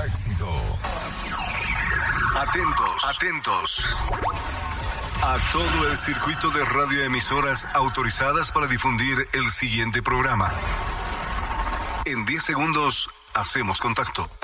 éxito. Atentos. A todo el circuito de radioemisoras autorizadas para difundir el siguiente programa. En 10 segundos hacemos contacto.